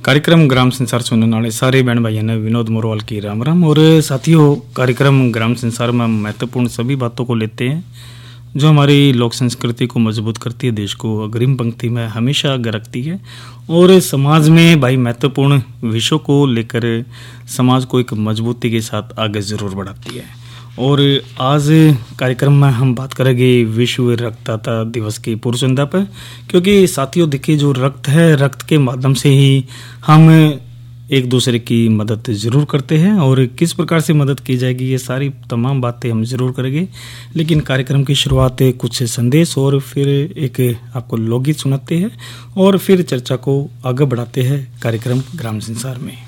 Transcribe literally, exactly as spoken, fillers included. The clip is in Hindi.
कार्यक्रम ग्राम संसार सुनने वाले सारे बहन भाइयों ने विनोद मोरवाल की राम राम। और साथियों, कार्यक्रम ग्राम संसार में हम महत्वपूर्ण सभी बातों को लेते हैं जो हमारी लोक संस्कृति को मजबूत करती है, देश को अग्रिम पंक्ति में हमेशा आगे रखती है और समाज में भाई महत्वपूर्ण विषयों को लेकर समाज को एक मजबूती के साथ आगे ज़रूर बढ़ाती है। और आज कार्यक्रम में हम बात करेंगे विश्व रक्तदाता दिवस की पूर्व संध्या पर, क्योंकि साथियों देखिए, जो रक्त है, रक्त के माध्यम से ही हम एक दूसरे की मदद ज़रूर करते हैं और किस प्रकार से मदद की जाएगी ये सारी तमाम बातें हम ज़रूर करेंगे। लेकिन कार्यक्रम की शुरुआत कुछ संदेश और फिर एक आपको लोकगीत सुनाते हैं और फिर चर्चा को आगे बढ़ाते हैं कार्यक्रम ग्राम संसार में।